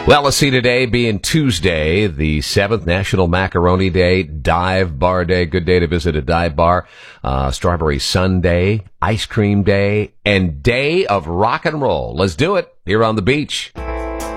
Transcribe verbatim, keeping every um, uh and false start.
Well, let's see, today being Tuesday, the seventh, National Macaroni Day, Dive Bar Day. Good day to visit a dive bar. Uh, Strawberry Sunday, Ice Cream Day, and Day of Rock and Roll. Let's do it here on the beach.